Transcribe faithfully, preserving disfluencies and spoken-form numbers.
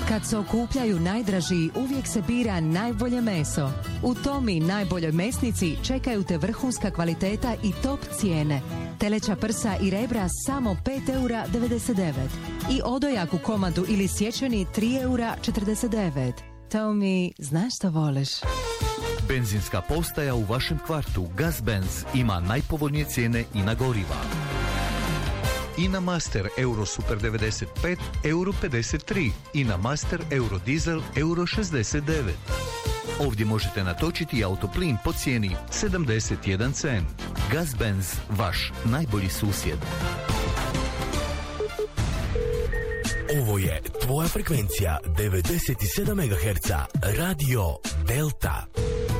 Kad se okupljaju najdraži, uvijek se bira najbolje meso. U Tomi najboljoj mesnici čekaju te vrhunska kvaliteta i top cijene. Teleća prsa i rebra samo pet eura devedeset devet. I odojak u komadu ili sječeni tri eura četrdeset devet. Tomi, znaš što voliš? Benzinska postaja u vašem kvartu Gazbenz ima najpovoljnije cijene i na goriva. I na Master Euro Super devedeset pet, euro pedeset tri. I na Master Euro Diesel, euro šezdeset devet. Ovdje možete natočiti autoplin po cijeni sedamdeset jedan cent. Gazbenz, vaš najbolji susjed. Ovo je tvoja frekvencija devedeset sedam megaherca Radio Delta.